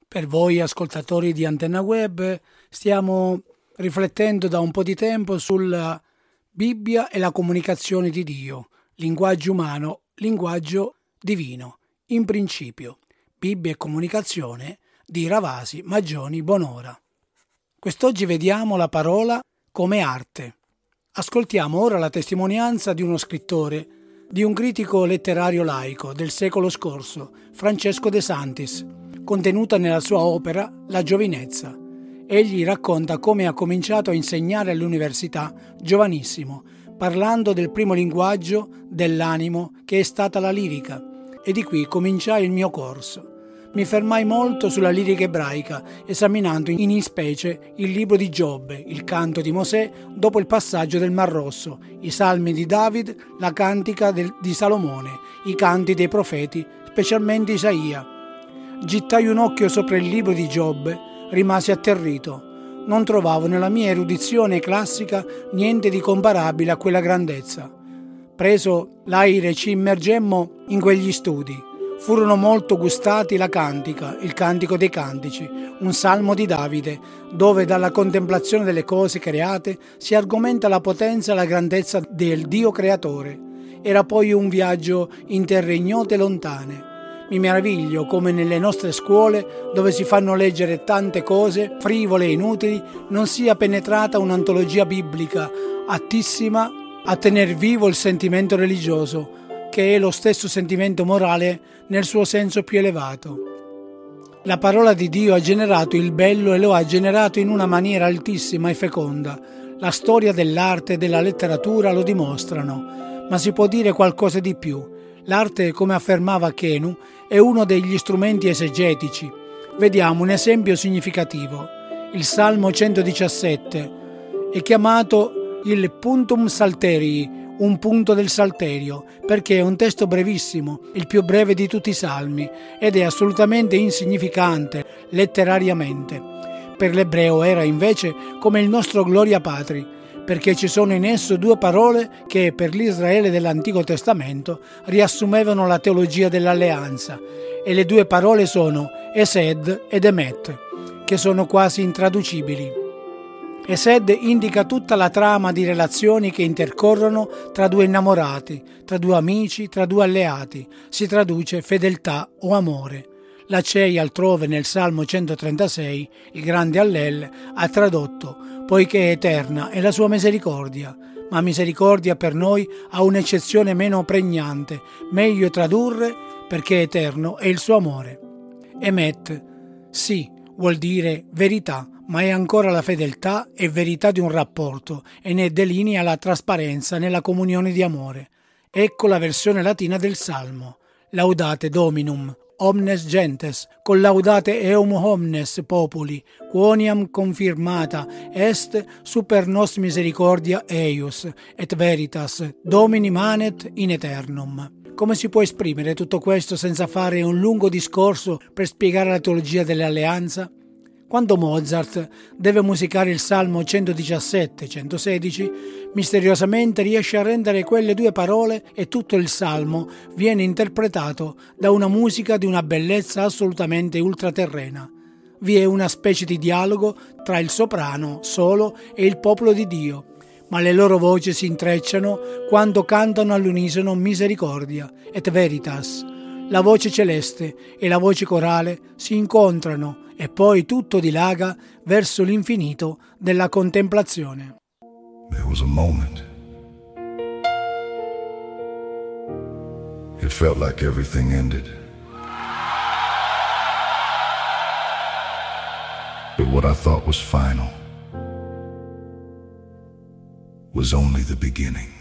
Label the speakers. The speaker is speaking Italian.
Speaker 1: Per voi ascoltatori di Antenna Web stiamo riflettendo da un po' di tempo sulla Bibbia e la comunicazione di Dio, linguaggio umano, linguaggio divino. In principio, Bibbia e comunicazione di Ravasi Maggioni Bonora. Quest'oggi vediamo la parola come arte. Ascoltiamo ora la testimonianza di uno scrittore, di un critico letterario laico del secolo scorso, Francesco De Santis, contenuta nella sua opera La giovinezza. Egli racconta come ha cominciato a insegnare all'università giovanissimo, parlando del primo linguaggio dell'animo che è stata la lirica, e di qui cominciai il mio corso. Mi fermai molto sulla lirica ebraica, esaminando in specie il libro di Giobbe, il canto di Mosè dopo il passaggio del Mar Rosso, i salmi di David, la cantica di Salomone, i canti dei profeti, specialmente Isaia. Gittai un occhio sopra il libro di Giobbe, rimasi atterrito. Non trovavo nella mia erudizione classica niente di comparabile a quella grandezza. Preso l'aire ci immergemmo in quegli studi. Furono molto gustati la cantica, il cantico dei cantici, un salmo di Davide, dove dalla contemplazione delle cose create si argomenta la potenza e la grandezza del Dio creatore. Era poi un viaggio in terre ignote e lontane. Mi meraviglio come nelle nostre scuole, dove si fanno leggere tante cose frivole e inutili, non sia penetrata un'antologia biblica attissima a tener vivo il sentimento religioso, che è lo stesso sentimento morale nel suo senso più elevato. La parola di Dio ha generato il bello e lo ha generato in una maniera altissima e feconda. La storia dell'arte e della letteratura lo dimostrano, ma si può dire qualcosa di più. L'arte, come affermava Chenu, è uno degli strumenti esegetici. Vediamo un esempio significativo. Il Salmo 117 è chiamato il Puntum Salterii, un punto del Salterio, perché è un testo brevissimo, il più breve di tutti i salmi, ed è assolutamente insignificante letterariamente. Per l'ebreo era invece come il nostro Gloria Patri, perché ci sono in esso due parole che per l'Israele dell'Antico Testamento riassumevano la teologia dell'alleanza, e le due parole sono Esed ed Emet, che sono quasi intraducibili. Esed indica tutta la trama di relazioni che intercorrono tra due innamorati, tra due amici, tra due alleati. Si traduce fedeltà o amore. La CEI altrove nel Salmo 136, il grande Allel, ha tradotto «Poiché è eterna è la sua misericordia», ma misericordia per noi ha un'eccezione meno pregnante, meglio tradurre «perché eterno è il suo amore». Emet, sì, vuol dire verità, ma è ancora la fedeltà e verità di un rapporto e ne delinea la trasparenza nella comunione di amore. Ecco la versione latina del Salmo. Laudate Dominum, omnes gentes, collaudate eum omnes populi, quoniam confirmata est super nos misericordia eius, et veritas Domini manet in eternum. Come si può esprimere tutto questo senza fare un lungo discorso per spiegare la teologia dell'alleanza? Quando Mozart deve musicare il Salmo 117-116, misteriosamente riesce a rendere quelle due parole e tutto il Salmo viene interpretato da una musica di una bellezza assolutamente ultraterrena. Vi è una specie di dialogo tra il soprano solo e il popolo di Dio, ma le loro voci si intrecciano quando cantano all'unisono Misericordia et Veritas. La voce celeste e la voce corale si incontrano e poi tutto dilaga verso l'infinito della contemplazione.
Speaker 2: There was a moment. It felt like everything ended. But what I thought was final was only the beginning.